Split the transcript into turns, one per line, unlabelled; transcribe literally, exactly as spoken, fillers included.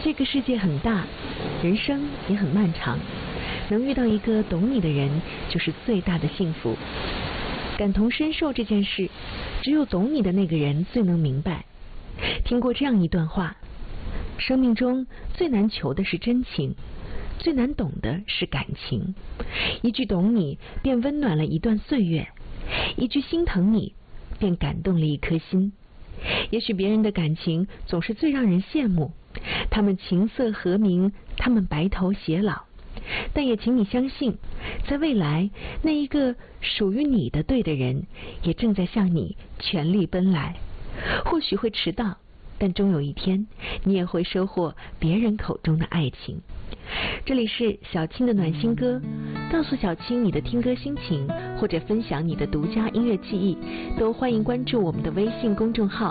这个世界很大，人生也很漫长，能遇到一个懂你的人，就是最大的幸福。感同身受这件事，只有懂你的那个人最能明白。听过这样一段话：生命中最难求的是真情，最难懂的是感情。一句懂你，便温暖了一段岁月；一句心疼你，便感动了一颗心。也许别人的感情总是最让人羡慕，他们琴瑟和鸣，他们白头偕老。但也请你相信，在未来，那一个属于你的对的人，也正在向你全力奔来。或许会迟到，但终有一天，你也会收获别人口中的爱情。这里是小青的暖心歌，告诉小青你的听歌心情，或者分享你的独家音乐记忆，都欢迎关注我们的微信公众号